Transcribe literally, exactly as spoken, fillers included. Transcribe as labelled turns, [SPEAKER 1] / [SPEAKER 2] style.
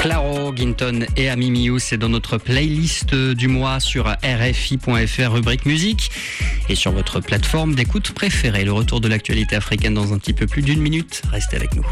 [SPEAKER 1] Claro, Ginton et Amimiou, c'est dans notre playlist du mois sur R F I point F R, rubrique musique, et sur votre plateforme d'écoute préférée. Le retour de l'actualité africaine dans un petit peu plus d'une minute. Restez avec nous.